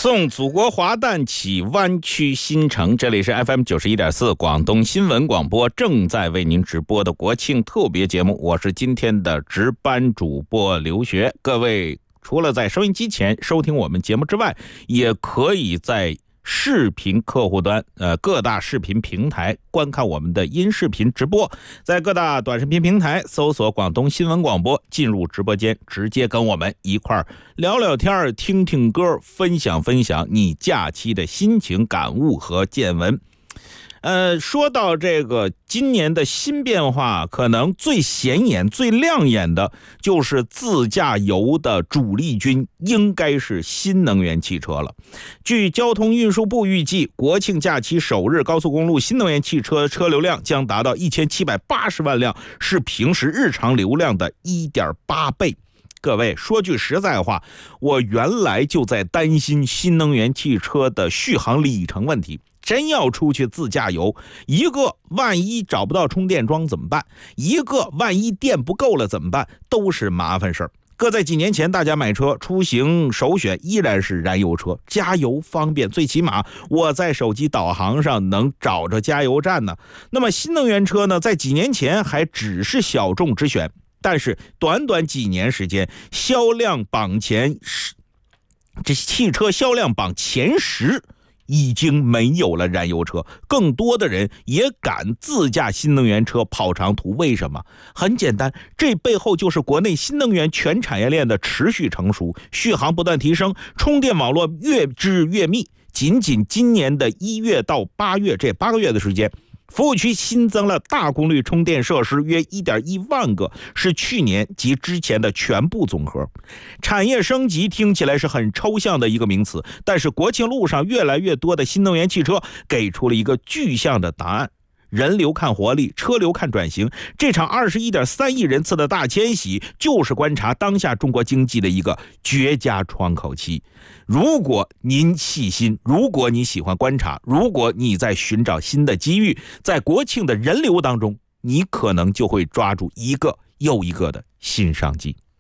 送祖国华诞启湾区新城，这里是 FM91.4 广东新闻广播正在为您直播的国庆特别节目，我是今天的值班主播刘学。各位除了在收音机前收听我们节目之外，也可以在视频客户端各大视频平台观看我们的音视频直播，在各大短视频平台搜索广东新闻广播，进入直播间，直接跟我们一块聊聊天，听听歌，分享你假期的心情感悟和见闻。说到这个今年的新变化，可能最显眼最亮眼的就是自驾游的主力军应该是新能源汽车了。据交通运输部预计，国庆假期首日高速公路新能源汽车车流量将达到1780万辆，是平时日常流量的 1.8 倍。各位说句实在话，我原来就在担心新能源汽车的续航里程问题，真要出去自驾游，一个万一找不到充电桩怎么办，一个万一电不够了怎么办，都是麻烦事儿。搁在几年前，大家买车出行首选依然是燃油车，加油方便，最起码我在手机导航上能找着加油站呢。那么新能源车呢，在几年前还只是小众之选，但是短短几年时间，这汽车销量榜前10已经没有了燃油车，更多的人也敢自驾新能源车跑长途。为什么？很简单，这背后就是国内新能源全产业链的持续成熟，续航不断提升，充电网络越织越密。仅今年的1月到8月这8个月的时间，服务区新增了大功率充电设施约 1.1 万个，是去年及之前的全部总和。产业升级听起来是很抽象的一个名词，但是国庆路上越来越多的新能源汽车给出了一个具象的答案。人流看活力，车流看转型，这场21.3亿人次的大迁徙，就是观察当下中国经济的一个绝佳窗口期。如果您细心，如果你喜欢观察，如果你在寻找新的机遇，在国庆的人流当中，你可能就会抓住一个又一个的新商机。